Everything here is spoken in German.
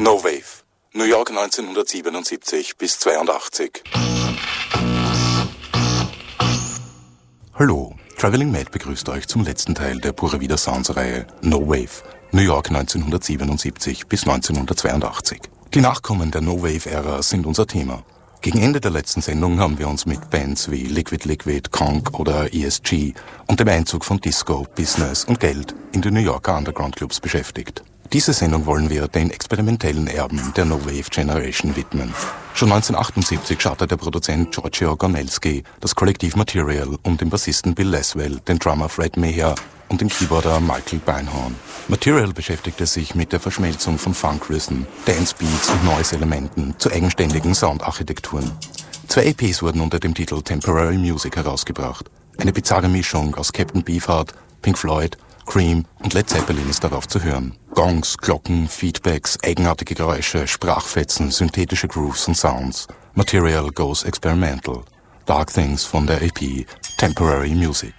No Wave. New York 1977 bis 82. Hallo, Traveling Mad begrüßt euch zum letzten Teil der Pura Vida Sounds-Reihe No Wave. New York 1977 bis 1982. Die Nachkommen der No Wave-Ära sind unser Thema. Gegen Ende der letzten Sendung haben wir uns mit Bands wie Liquid Liquid, Conk oder ESG und dem Einzug von Disco, Business und Geld in die New Yorker Underground-Clubs beschäftigt. Diese Sendung wollen wir den experimentellen Erben der No Wave Generation widmen. Schon 1978 scharte der Produzent Giorgio Gonelski das Kollektiv Material um den Bassisten Bill Laswell, den Drummer Fred Meyer und den Keyboarder Michael Beinhorn. Material beschäftigte sich mit der Verschmelzung von Funk-Rhythm, Dance-Beats und Noise-Elementen zu eigenständigen Soundarchitekturen. 2 EPs wurden unter dem Titel Temporary Music herausgebracht. Eine bizarre Mischung aus Captain Beefheart, Pink Floyd, Cream und Led Zeppelin ist darauf zu hören. Gongs, Glocken, Feedbacks, eigenartige Geräusche, Sprachfetzen, synthetische Grooves und Sounds. Material goes experimental. Dark Things von der EP Temporary Music.